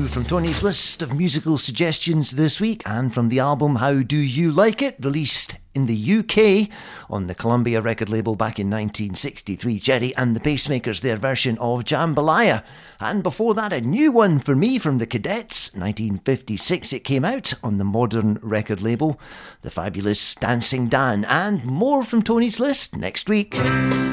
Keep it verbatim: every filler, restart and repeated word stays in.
from Tony's list of musical suggestions this week, and from the album How Do You Like It, released in the U K on the Columbia record label back in nineteen sixty-three, Jerry and the Pacemakers, their version of Jambalaya. And before that, a new one for me from the Cadets, nineteen fifty-six it came out on the Modern record label, the fabulous Dancing Dan. And more from Tony's list next week.